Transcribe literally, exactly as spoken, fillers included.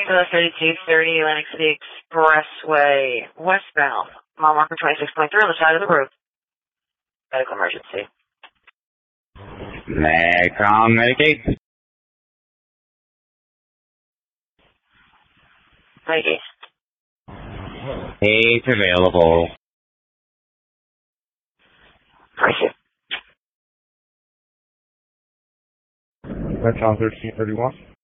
South thirty-two thirty Atlantic City Expressway, westbound. Mile marker twenty-six point three on the side of the road. Medical emergency. Medcom Medicaid. Thank you. It's available. Appreciate it. Medcom thirteen thirty-one.